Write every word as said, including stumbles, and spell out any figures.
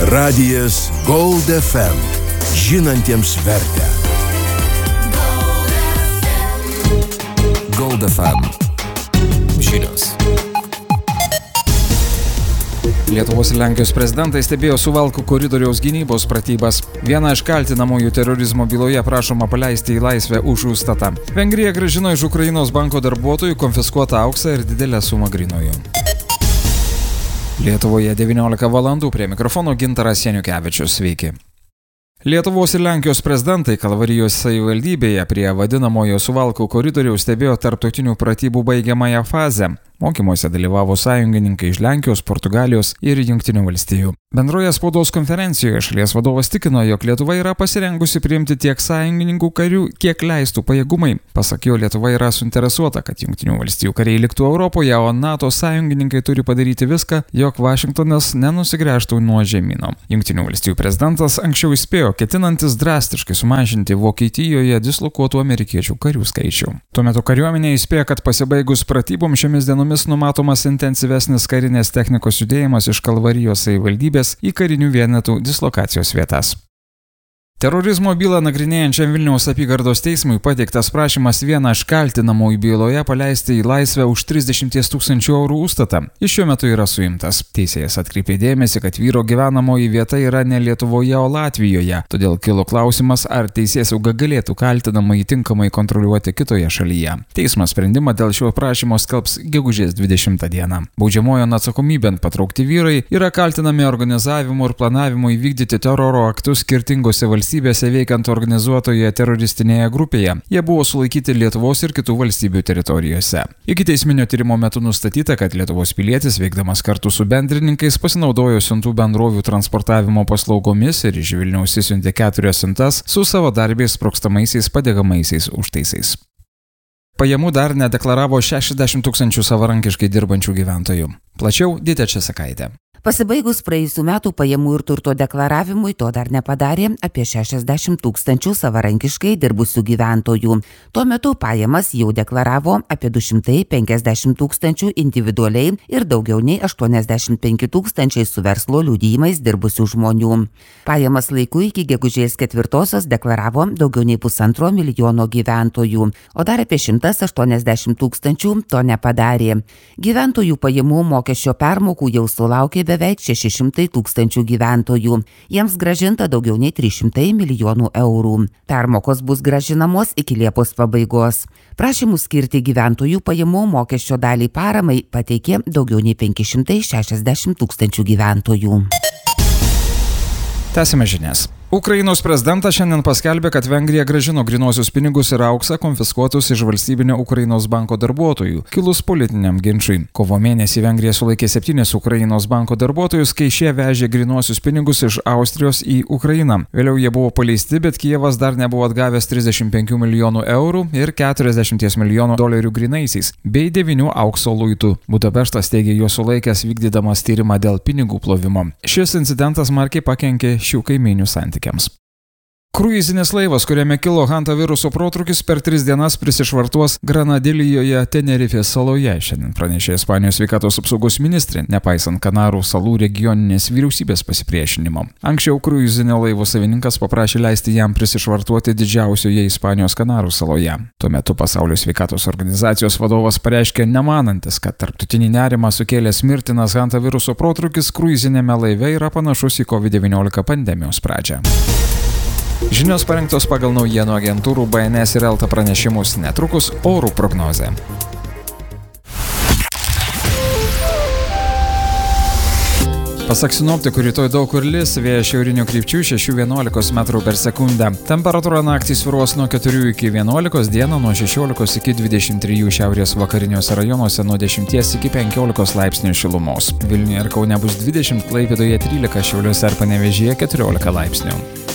Radijas Gold F M. Žinantiems vertę. Gold F M. Žinios. Lietuvos ir Lenkijos prezidentai stebėjo Suvalkų koridoriaus gynybos pratybas. Vieną iš kaltinamųjų terorizmo byloje prašoma paleisti į laisvę už užstatą. Vengrija grąžino iš Ukrainos banko darbuotojų konfiskuotą auksą ir didelę sumą grynųjų. Lietuvoje devyniolika valandų, prie mikrofono Gintaras Janiukevičius. Sveiki. Lietuvos ir Lenkijos prezidentai Kalvarijos savivaldybėje prie vadinamojo Suvalkų koridoriaus stebėjo tarptautinių pratybų baigiamąją fazę. Mokymuose dalyvavo sąjungininkai iš Lenkijos, Portugalijos ir Jungtinių valstijų. Bendroje spaudos konferencijoje šalies vadovas tikino, jog Lietuva yra pasirengusi priimti tiek sąjungininkų karių, kiek leistų pajėgumai. Pasak jo, Lietuva yra suinteresuota, kad Jungtinių valstijų kariai liktų Europoje, o NATO sąjungininkai turi padaryti viską, jog Vašingtonas nenusigręžtų nuo žemyno. Jungtinių valstijų prezidentas anksčiau įspėjo, ketinantis drastiškai sumažinti Vokietijoje dislokuotų amerikiečių karių skaičių. Tuo metu kariuomenė įspėjo, kad pasibaigus pratyboms šiomis dienomis numatomas intensyvesnis karinės technikos judėjimas iš Kalvarijos savivaldybės į karinių vienetų dislokacijos vietas. Terorizmo bylą nagrinėjančiam Vilniaus apygardos teismui pateiktas prašymas vieną iš kaltinamųjų byloje paleisti į laisvę už trisdešimt tūkstančių eurų užstatą. Jis šiuo metu yra suimtas. Teisėjas atkreipė dėmesį, kad vyro gyvenamoji vieta yra ne Lietuvoje, o Latvijoje. Todėl kilo klausimas, ar teisėsauga galėtų kaltinamąjį tinkamai kontroliuoti kitoje šalyje. Teismas sprendimą dėl šio prašymo skelbs gegužės dvidešimtą dieną. Baudžiamojon atsakomybėn patraukti vyrai yra kaltinami organizavimu ir planavimu įvykdyti teroro aktus skirtingose valstybėse. valstybėse veikiant organizuotoje teroristinėje grupėje. Jie buvo sulaikyti Lietuvos ir kitų valstybių teritorijose. Ikiteisminio tyrimo metu nustatyta, kad Lietuvos pilietis veikdamas kartu su bendrininkais pasinaudojo siuntų bendrovių transportavimo paslaugomis ir iš Vilniaus išsiuntė keturias siuntas su savo darbiais sprogstamaisiais padegamaisiais užtaisais. Pajamų dar nedeklaravo šešiasdešimt tūkstančių savarankiškai dirbančių gyventojų. Plačiau Ditė Česakaitė. Pasibaigus praėjusių metų pajamų ir turto deklaravimui to dar nepadarė apie šešiasdešimt tūkstančių savarankiškai dirbusių gyventojų. Tuo metu pajamas jau deklaravo apie du šimtai penkiasdešimt tūkstančių individualiai ir daugiau nei aštuoniasdešimt penki tūkstančiai su verslo liudijimais dirbusių žmonių. Pajamas laiku iki gegužės ketvirtosios deklaravo daugiau nei pusantro milijono gyventojų, o dar apie šimtas aštuoniasdešimt tūkstančių to nepadarė. Gyventojų pajamų mokesčio permokų jau sulaukė beveik šeši šimtai tūkstančių gyventojų. Jiems grąžinta daugiau nei trys šimtai milijonų eurų. Permokos bus grąžinamos iki Liepos pabaigos. Prašymų skirti gyventojų pajamų mokesčio dalį paramai pateikė daugiau nei penki šimtai šešiasdešimt tūkstančių gyventojų. Tęsime žinias. Ukrainos prezidentas šiandien paskelbė, kad Vengrija grąžino grynuosius pinigus ir auksą konfiskuotus iš valstybinio Ukrainos banko darbuotojų, kilus politiniam ginčui. Kovo mėnesį Vengrija sulaikė septynis Ukrainos banko darbuotojus, kai šie vežė grynuosius pinigus iš Austrijos į Ukrainą. Vėliau jie buvo paleisti, bet Kijevas dar nebuvo atgavęs trisdešimt penkių milijonų eurų ir keturiasdešimt milijonų dolerių grynaisiais, bei devynių aukso luitų. Budapeštas teigė juos sulaikęs vykdydamas tyrimą dėl pinigų plovimo. Šis incidentas smarkiai pakenkė šių kaiminių santykių. Kruizinis laivas, kuriame kilo hantaviruso protrūkis, per tris dienas prisišvartuos Granadilijoje Tenerifės saloje, šiandien pranešė Ispanijos sveikatos apsaugos ministrė, nepaisant Kanarų salų regioninės vyriausybės pasipriešinimo. Anksčiau kruizinio laivo savininkas paprašė leisti jam prisišvartuoti didžiausioje Ispanijos Kanarų saloje. Tuo metu Pasaulio sveikatos organizacijos vadovas pareiškė nemanantis, kad tarptautinį nerimą sukėlęs mirtinas hantaviruso protrūkis kruizinėme laive yra panašus į COVID devyniolika pandemijos pradžią. Žinios parengtos pagal naujienų agentūrų B N S ir Elta pranešimus, netrukus orų prognozė. Pasak sinoptikų, rytoj daug kur lis, vėjas šiaurinių krypčių šeši vienuolika metrų per sekundę. Temperatūra naktį svyruos nuo keturių iki vienuolikos, dieną nuo šešiolikos iki dvidešimt trijų, šiaurės vakariniuose rajonuose nuo dešimties iki penkiolikos laipsnių šilumos. Vilniuje ir Kaune bus dvidešimt, Klaipėdoje trylika, Šiauliuose ir Panevėžyje keturiolika laipsnių.